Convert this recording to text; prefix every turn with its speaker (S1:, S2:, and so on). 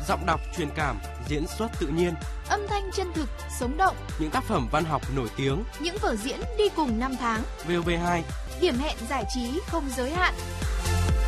S1: Giọng đọc truyền cảm, diễn xuất tự nhiên,
S2: âm thanh chân thực, sống động.
S1: Những tác phẩm văn học nổi tiếng,
S2: những vở diễn đi cùng năm tháng.
S1: VOV2,
S2: điểm hẹn giải trí không giới hạn.